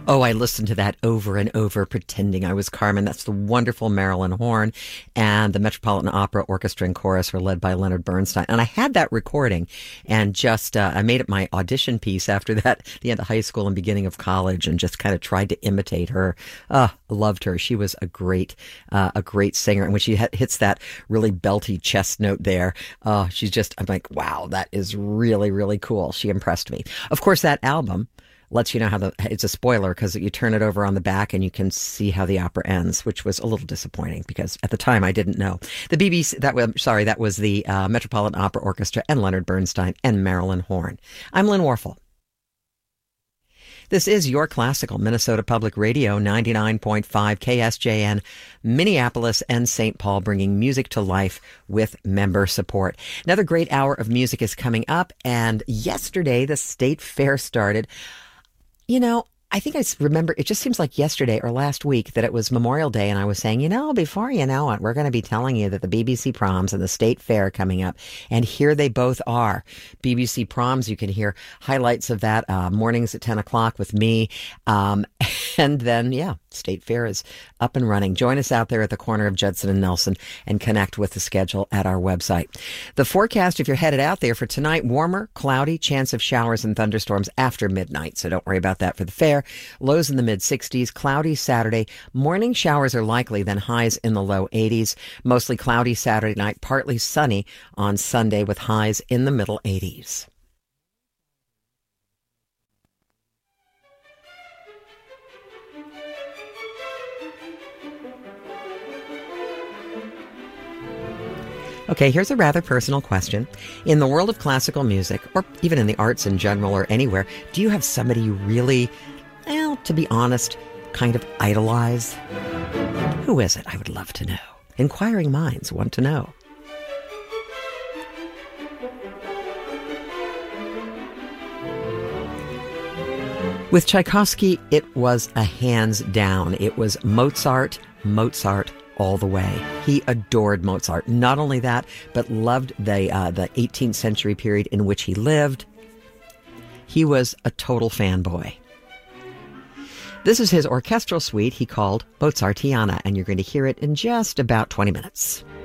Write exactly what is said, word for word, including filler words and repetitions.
Oh, I listened to that over and over, pretending I was Carmen. That's the wonderful Marilyn Horne, and the Metropolitan Opera Orchestra and Chorus were led by Leonard Bernstein. And I had that recording, and just uh, I made it my audition piece after that, the end of high school and beginning of college, and just kind of tried to imitate her. Oh, loved her. She was a great, uh, a great singer. And when she ha- hits that really belty chest note there, oh, she's just, I'm like, wow, that is really, really cool. She impressed me. Of course, that album lets you know how the, it's a spoiler because you turn it over on the back and you can see how the opera ends, which was a little disappointing because at the time I didn't know. The B B C, that was, sorry, that was the uh, Metropolitan Opera Orchestra and Leonard Bernstein and Marilyn Horne. I'm Lynn Warfel. This is your classical Minnesota Public Radio, ninety-nine point five K S J N, Minneapolis and Saint Paul, bringing music to life with member support. Another great hour of music is coming up, and yesterday the State Fair started. You know, I think I remember, it just seems like yesterday or last week that it was Memorial Day, and I was saying, you know, before you know it, we're going to be telling you that the B B C Proms and the State Fair are coming up. And here they both are. B B C Proms, you can hear highlights of that uh, mornings at ten o'clock with me. Um, and then, yeah, State Fair is up and running. Join us out there at the corner of Judson and Nelson and connect with the schedule at our website. The forecast, if you're headed out there for tonight, warmer, cloudy, chance of showers and thunderstorms after midnight. So don't worry about that for the fair. Lows in the mid sixties, cloudy Saturday. Morning showers are likely, then highs in the low eighties. Mostly cloudy Saturday night, partly sunny on Sunday with highs in the middle eighties. Okay, here's a rather personal question. In the world of classical music, or even in the arts in general or anywhere, do you have somebody you really, well, to be honest, kind of idolize? Who is it? I would love to know. Inquiring minds want to know. With Tchaikovsky, it was a hands down. It was Mozart, Mozart, all the way. He adored Mozart. Not only that, but loved the uh, the eighteenth century period in which he lived. He was a total fanboy. This is his orchestral suite he called Mozartiana, and you're going to hear it in just about twenty minutes.